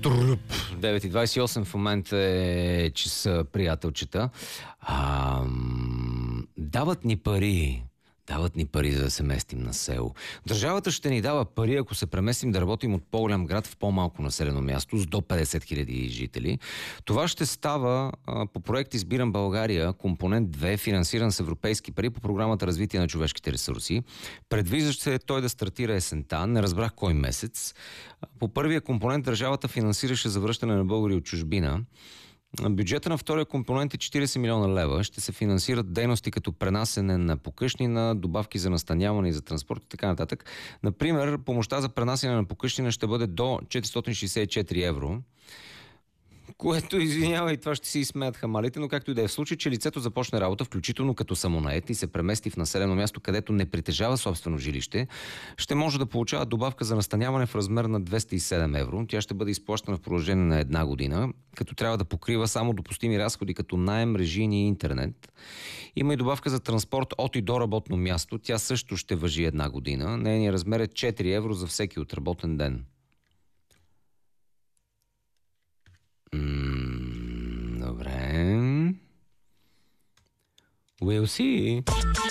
9:28 в момента е часа, приятелчета. Дават ни пари. Дават ни пари, за да се местим на село. Държавата ще ни дава пари, ако се преместим да работим от по-голям град в по-малко населено място с до 50 000 жители. Това ще става по проект Избирам България, компонент 2, финансиран с европейски пари по програмата Развитие на човешките ресурси. Предвижда се той да стартира есента, не разбрах кой месец. По първия компонент държавата финансираше завръщане на българи от чужбина. Бюджета на втория компонент е 40 милиона лева. Ще се финансират дейности като пренасене на покъщнина, добавки за настаняване и за транспорт и така нататък. Например, помощта за пренасене на покъщнина ще бъде до 464 евро. Което, извинявай, това ще си изсмеят хамалите, но както и да е, в случай, че лицето започне работа, включително като самонает и се премести в населено място, където не притежава собствено жилище, ще може да получава добавка за настаняване в размер на 207 евро. Тя ще бъде изплащана в продължение на една година, като трябва да покрива само допустими разходи, като наем, режийни и интернет. Има и добавка за транспорт от и до работно място. Тя също ще важи една година. Нейният размер е 4 евро за всеки отработен ден. Добре. We'll see.